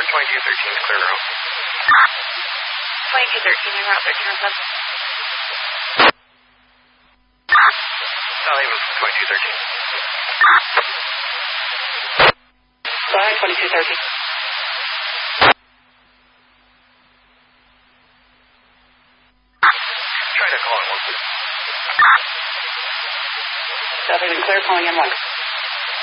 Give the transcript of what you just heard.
2213 is clear route. 2213 in route 1307. Sally was 2213. Sorry, 2213. Try to call in one. South Haven clear, calling in 1.